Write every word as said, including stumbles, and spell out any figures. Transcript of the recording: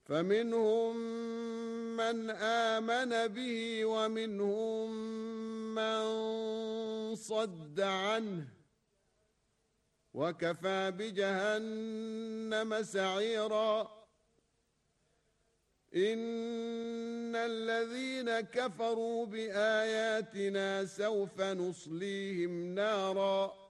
فمنهم من آمن به ومنهم من صد عنه وكفى بجهنم سعيرا إن الذين كفروا بآياتنا سوف نصليهم نارا